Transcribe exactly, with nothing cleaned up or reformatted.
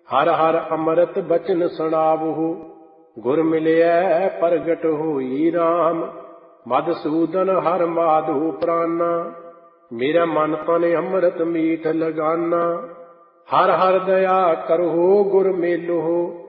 हर हर अमृत बचन सुनावहु, गुर मिलियै प्रगट होई राम। मधुसूदन हर माधो प्राना, मेरा मन तन अमृत मीठ लगाना। हर हर दया करहु गुर मेलहु,